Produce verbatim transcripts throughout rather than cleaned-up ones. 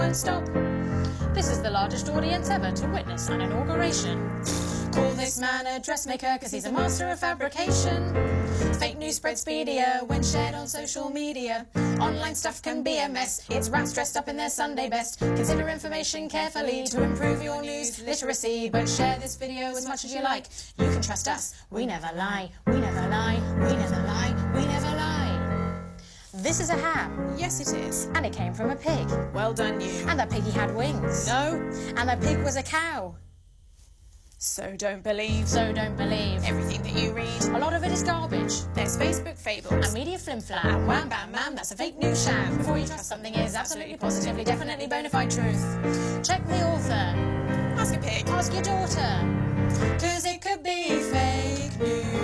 won't stop. This is the largest audience ever to witness an inauguration. Call this man a dressmaker because he's a master of fabrication. Fake news spreads speedier when shared on social media. Online stuff can be a mess. It's rats dressed up in their Sunday best. Consider information carefully to improve your news literacy. But share this video as much as you like. You can trust us. We never lie. We never lie. We never lie. We never lie. This is a ham. Yes, it is. And it came from a pig. Well done, you. And that piggy had wings. No. And that pig was a cow. So don't believe. So don't believe. Everything that you read. A lot of it is garbage. There's Facebook fables. And media flim-flam. And wham bam man, that's a fake news sham. Before you trust something is absolutely positively, definitely bona fide truth. Check the author. Ask a pig. Ask your daughter. Cause it could be fake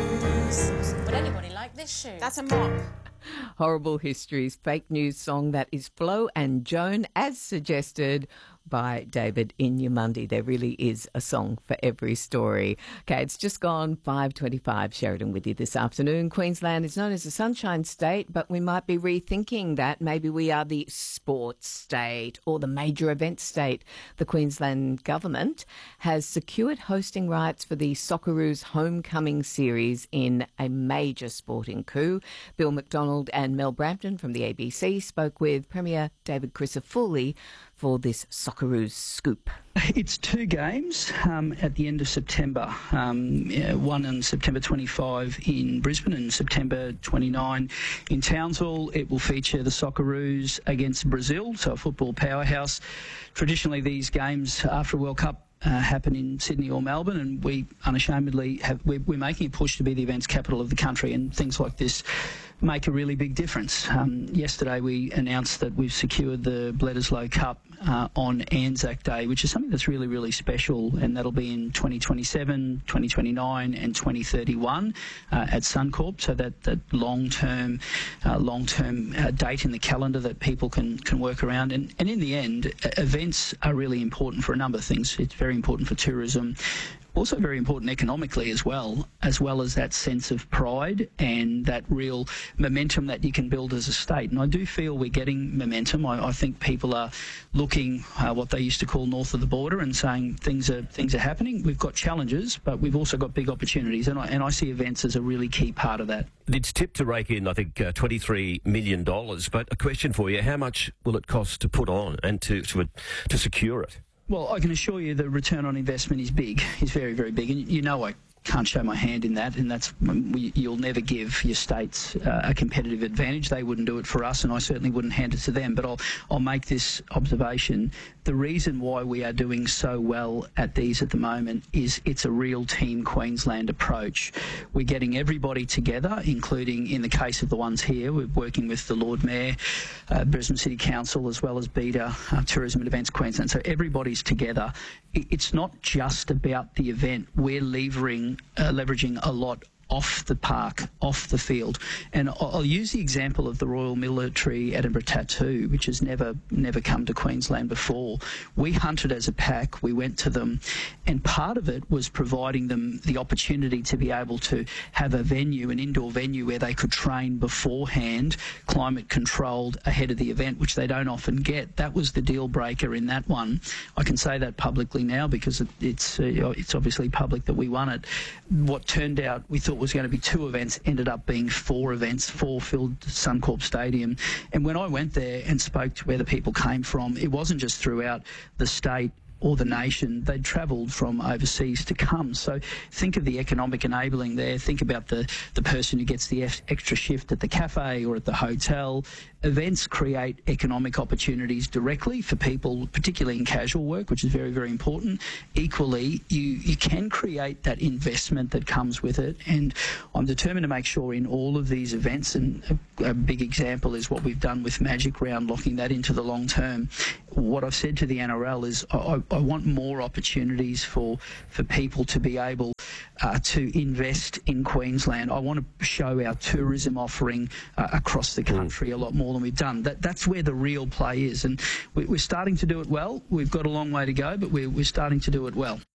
news. Would anybody like this shoe? That's a mop. Horrible Histories fake news song that is Flo and Joan, as suggested by David Inyamundi. There really is a song for every story. Okay, it's just gone five twenty-five. Sheridan with you this afternoon. Queensland is known as the Sunshine State, but we might be rethinking that. Maybe we are the sports state or the major event state. The Queensland government has secured hosting rights for the Socceroos Homecoming Series in a major sporting coup. Bill McDonald and Mel Brampton from the A B C spoke with Premier David Crisafulli for this Socceroos scoop. It's two games um, at the end of September. Um, yeah, one on September twenty-fifth in Brisbane and September twenty-ninth in Townsville. It will feature the Socceroos against Brazil, so a football powerhouse. Traditionally, these games after a World Cup Uh, happen in Sydney or Melbourne, and we unashamedly have we're, we're making a push to be the events capital of the country, and things like this make a really big difference. Um, yesterday we announced that we've secured the Bledisloe Cup uh, on Anzac Day, which is something that's really, really special, and that'll be in twenty twenty-seven, twenty twenty-nine and twenty thirty-one uh, at Suncorp, so that, that long-term uh, long-term uh, date in the calendar that people can, can work around. And, and in the end, uh, events are really important for a number of things. It's very important for tourism, also very important economically as well, as well as that sense of pride and that real momentum that you can build as a state. And I do feel we're getting momentum. I, I think people are looking uh, what they used to call north of the border and saying things are things are happening. We've got challenges, but we've also got big opportunities, and I, and I see events as a really key part of that. It's tipped to rake in, I think, uh, twenty-three million dollars. But a question for you: how much will it cost to put on and to to, to secure it? Well, I can assure you the return on investment is big, is very, very big. And you know I can't show my hand in that, and that's we, you'll never give your states uh, a competitive advantage. They wouldn't do it for us, and I certainly wouldn't hand it to them. But I'll, I'll make this observation. The reason why we are doing so well at these at the moment is it's a real Team Queensland approach. We're getting everybody together, including, in the case of the ones here, we're working with the Lord Mayor, uh, Brisbane City Council, as well as BETA, uh, Tourism and Events Queensland. So everybody's together. It's not just about the event. We're levering, uh, leveraging a lot off the park, off the field. And I'll use the example of the Royal Military Edinburgh Tattoo, which has never never come to Queensland before. We hunted as a pack, we went to them, and part of it was providing them the opportunity to be able to have a venue, an indoor venue where they could train beforehand, climate controlled, ahead of the event, which they don't often get. That was the deal breaker in that one. I can say that publicly now because it, it's, uh, it's obviously public that we won it. What turned out, we thought was going to be two events, ended up being four events, four filled Suncorp Stadium. And when I went there and spoke to where the people came from, it wasn't just throughout the state or the nation. They'd travelled from overseas to come. So think of the economic enabling there. Think about the, the person who gets the extra shift at the cafe or at the hotel. Events create economic opportunities directly for people, particularly in casual work, which is very, very important. Equally, you, you can create that investment that comes with it. And I'm determined to make sure in all of these events, and a, a big example is what we've done with Magic Round, locking that into the long term. What I've said to the N R L is I, I want more opportunities for, for people to be able uh, to invest in Queensland. I want to show our tourism offering uh, across the country a lot more than we've done. That, that's where the real play is, and we, we're starting to do it well. We've got a long way to go, but we're, we're starting to do it well.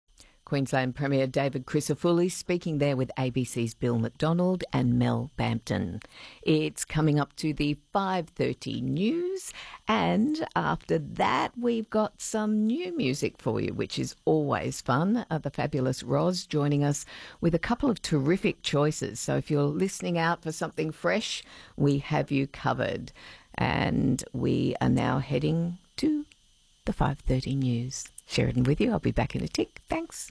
Queensland Premier David Crisafulli speaking there with A B C's Bill McDonald and Mel Bampton. It's coming up to the five thirty news, and after that we've got some new music for you, which is always fun. Uh, the fabulous Roz joining us with a couple of terrific choices. So if you're listening out for something fresh, we have you covered. And we are now heading to the five thirty news. Sheridan with you. I'll be back in a tick. Thanks.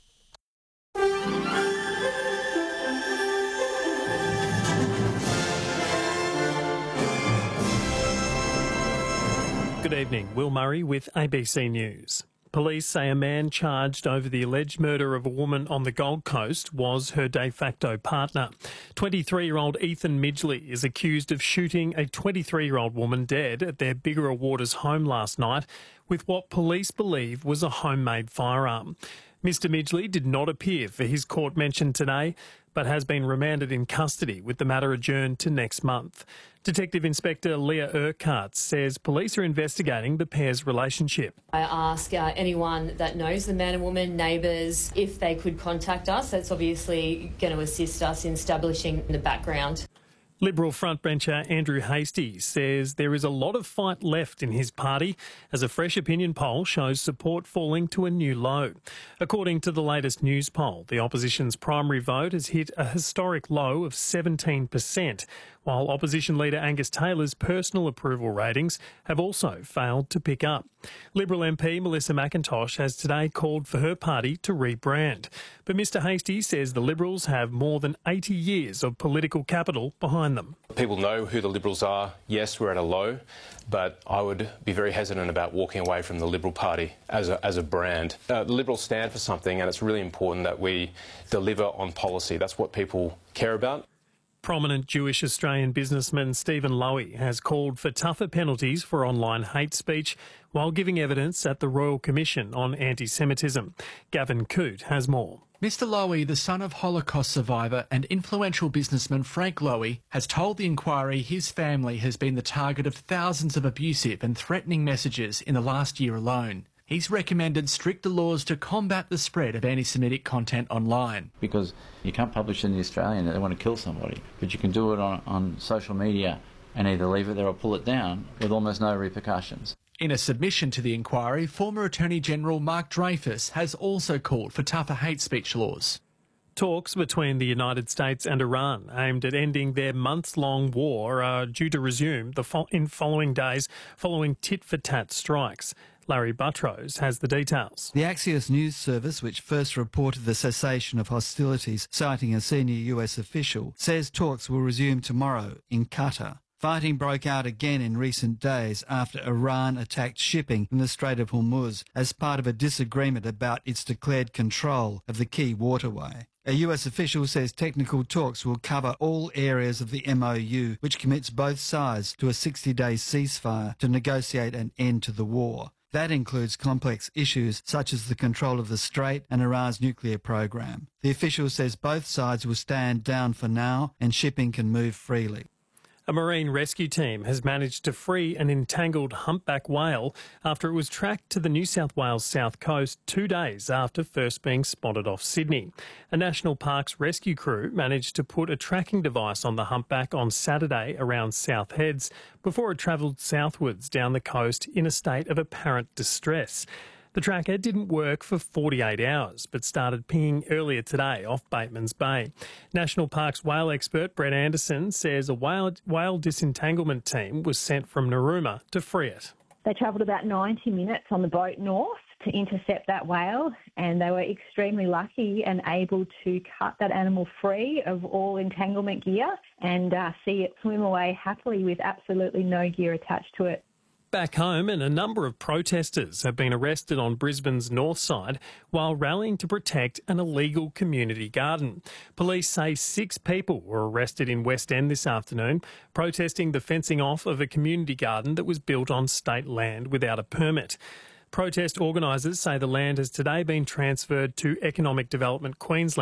Good evening. Will Murray with A B C News. Police say a man charged over the alleged murder of a woman on the Gold Coast was her de facto partner. twenty-three-year-old Ethan Midgley is accused of shooting a twenty-three-year-old woman dead at their Bigara Waters home last night with what police believe was a homemade firearm. Mister Midgley did not appear for his court mention today, but has been remanded in custody with the matter adjourned to next month. Detective Inspector Leah Urquhart says police are investigating the pair's relationship. I ask uh, anyone that knows the man and woman, neighbours, if they could contact us. That's obviously going to assist us in establishing the background. Liberal frontbencher Andrew Hastie says there is a lot of fight left in his party as a fresh opinion poll shows support falling to a new low. According to the latest news poll, the opposition's primary vote has hit a historic low of seventeen percent, while opposition leader Angus Taylor's personal approval ratings have also failed to pick up. Liberal M P Melissa McIntosh has today called for her party to rebrand. But Mr Hastie says the Liberals have more than eighty years of political capital behind them. People know who the Liberals are. Yes, we're at a low, but I would be very hesitant about walking away from the Liberal Party as a, as a brand. Uh, the Liberals stand for something, and it's really important that we deliver on policy. That's what people care about. Prominent Jewish Australian businessman Stephen Lowy has called for tougher penalties for online hate speech while giving evidence at the Royal Commission on Anti-Semitism. Gavin Coote has more. Mister Lowy, the son of Holocaust survivor and influential businessman Frank Lowy, has told the inquiry his family has been the target of thousands of abusive and threatening messages in the last year alone. He's recommended stricter laws to combat the spread of anti-Semitic content online. Because you can't publish in the Australian that they want to kill somebody, but you can do it on, on social media and either leave it there or pull it down with almost no repercussions. In a submission to the inquiry, former Attorney General Mark Dreyfus has also called for tougher hate speech laws. Talks between the United States and Iran aimed at ending their months-long war are due to resume the fo- in following days following tit-for-tat strikes. Larry Buttrose has the details. The Axios News Service, which first reported the cessation of hostilities, citing a senior U S official, says talks will resume tomorrow in Qatar. Fighting broke out again in recent days after Iran attacked shipping in the Strait of Hormuz as part of a disagreement about its declared control of the key waterway. A U S official says technical talks will cover all areas of the M O U, which commits both sides to a sixty-day ceasefire to negotiate an end to the war. That includes complex issues such as the control of the strait and Iran's nuclear program. The official says both sides will stand down for now and shipping can move freely. A marine rescue team has managed to free an entangled humpback whale after it was tracked to the New South Wales south coast two days after first being spotted off Sydney. A National Parks rescue crew managed to put a tracking device on the humpback on Saturday around South Heads before it travelled southwards down the coast in a state of apparent distress. The tracker didn't work for forty-eight hours, but started pinging earlier today off Batemans Bay. National Parks whale expert Brett Anderson says a whale, whale disentanglement team was sent from Narooma to free it. They travelled about ninety minutes on the boat north to intercept that whale, and they were extremely lucky and able to cut that animal free of all entanglement gear and uh, see it swim away happily with absolutely no gear attached to it. Back home, and a number of protesters have been arrested on Brisbane's north side while rallying to protect an illegal community garden. Police say six people were arrested in West End this afternoon, protesting the fencing off of a community garden that was built on state land without a permit. Protest organisers say the land has today been transferred to Economic Development Queensland.